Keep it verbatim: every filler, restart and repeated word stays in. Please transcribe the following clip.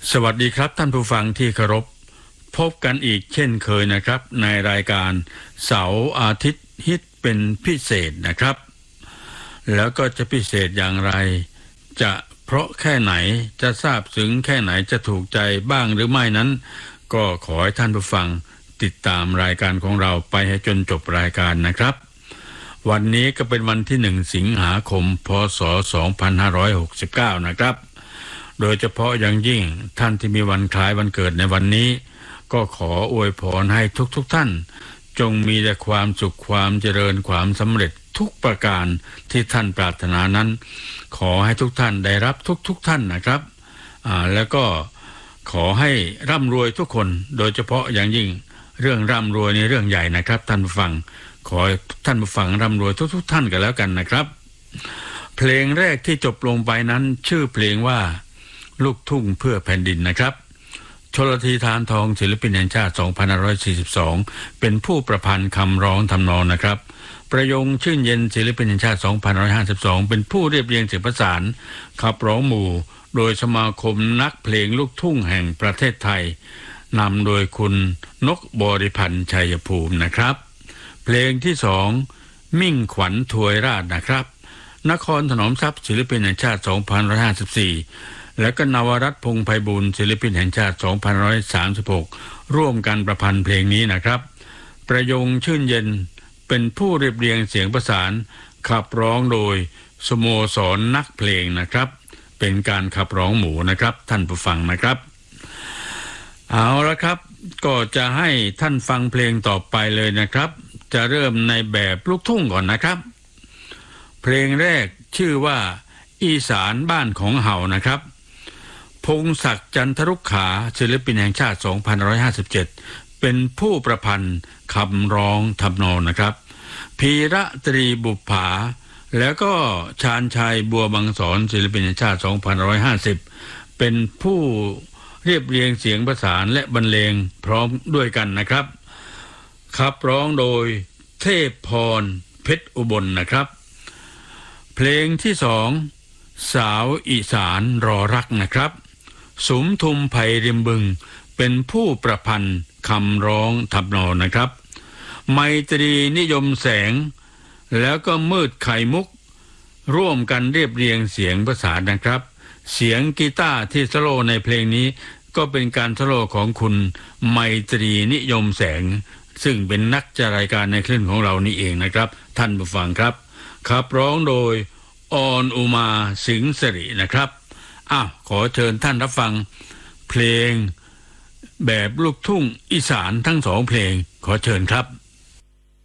สวัสดีครับท่านผู้ฟังที่เคารพพบกันอีกเช่นเคยนะครับในรายการเสาร์อาทิตย์ฮิตเป็นพิเศษนะครับแล้วก็จะพิเศษอย่างไรจะเพราะแค่ไหนจะทราบซึ้งแค่ไหนจะถูกใจบ้างหรือไม่นั้นก็ขอให้ท่านผู้ฟังติดตามรายการของเราไปให้จนจบรายการนะครับวันนี้ก็เป็นวันที่หนึ่งสิงหาคมพ.ศ. สองพันห้าร้อยหกสิบเก้านะครับโดยเฉพาะอย่างยิ่งท่านที่มีวันคล้ายวันเกิดในวันนี้ก็ขออวยพรให้ทุกๆ ท่านจงมีแต่ความสุขความเจริญความสำเร็จทุกประการที่ท่านปรารถนานั้นขอให้ทุกท่านได้รับทุกๆท่านนะครับอ่าแล้วก็ขอให้ร่ำรวยทุกคนโดยเฉพาะอย่างยิ่งเรื่องร่ำรวยในเรื่องใหญ่นะครับท่านผู้ฟังขอให้ท่านผู้ฟังร่ำรวยทุกๆท่านกันแล้วกันนะครับเพลงแรกที่จบลงไปนั้นชื่อเพลงว่าลูกทุ่งเพื่อแผ่นดินนะครับชลธีธารทองศิลปินแห่งชาติสองพันห้าร้อยสี่สิบสองเป็นผู้ประพันธ์คำร้องทำนองนะครับประยงชื่นเย็นศิลปินแห่งชาติสองพันห้าร้อยห้าสิบสองเป็นผู้เรียบเรียงเสียงประสานขับร้องหมู่โดยสมาคมนักเพลงลูกทุ่งแห่งประเทศไทยนำโดยคุณนกบริพันธ์ชัยภูมินะครับเพลงที่สองมิ่งขวัญถวยราชนะครับนครถนอมทรัพย์ศิลปินแห่งชาติสองพันห้าร้อยห้าสิบสี่และก็นวรัตน์พงษ์ไพบูลย์ศิลปินแห่งชาติสองพันห้าร้อยสามสิบหกร่วมกันประพันธ์เพลงนี้นะครับประยงชื่นเย็นเป็นผู้เรียบเรียงเสียงประสานขับร้องโดยสโมสรนักเพลงนะครับเป็นการขับร้องหมู่นะครับท่านผู้ฟังนะครับเอาละครับก็จะให้ท่านฟังเพลงต่อไปเลยนะครับจะเริ่มในแบบลูกทุ่งก่อนนะครับเพลงแรกชื่อว่าอีสานบ้านของเฮานะครับพงศักดิ์จันทรุกขาศิลปินแห่งชาติสองพันห้าร้อยห้าสิบเจ็ดเป็นผู้ประพันธ์คำร้องทำนองนะครับพีระตรีบุปผาแล้วก็ชาญชัยบัวบางสอนศิลปินแห่งชาติสองพันห้าร้อยห้าสิบเป็นผู้เรียบเรียงเสียงประสานและบรรเลงพร้อมด้วยกันนะครับขับร้องโดยเทพพรเพชรอุบลนะครับเพลงที่สองสาวอีสานรอรักนะครับสุมทุมไผ่ริมบึงเป็นผู้ประพันธ์คำร้องทำนองนะครับไมตรีนิยมแสงแล้วก็มืดไข่มุกร่วมกันเรียบเรียงเสียงประสานนะครับเสียงกีตาร์ที่สโลในเพลงนี้ก็เป็นการสโลของคุณไมตรีนิยมแสงซึ่งเป็นนักจัดรายการในคลื่นของเรานี่เองนะครับท่านผู้ฟังครับขับร้องโดยออนอุมาสิงห์สิรินะครับอ้าวขอเชิญท่านรับฟังเพลงแบบลูกทุ่งอีสานทั้งสองเพลงขอเชิญครับ